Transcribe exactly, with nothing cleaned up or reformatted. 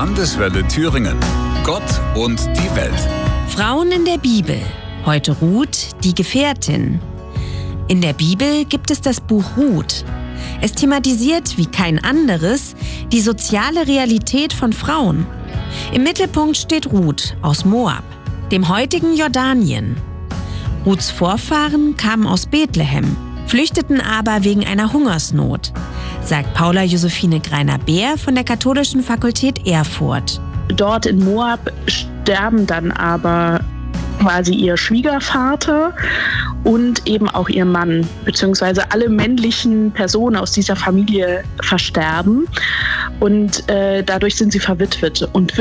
Landeswelle Thüringen. Gott und die Welt. Frauen in der Bibel. Heute Ruth, die Gefährtin. In der Bibel gibt es das Buch Ruth. Es thematisiert wie kein anderes die soziale Realität von Frauen. Im Mittelpunkt steht Ruth aus Moab, dem heutigen Jordanien. Ruths Vorfahren kamen aus Bethlehem, flüchteten aber wegen einer Hungersnot, sagt Paula Josephine Greiner-Beer von der Katholischen Fakultät Erfurt. Dort in Moab sterben dann aber quasi ihr Schwiegervater und eben auch ihr Mann, beziehungsweise alle männlichen Personen aus dieser Familie versterben und äh, dadurch sind sie verwitwet. Und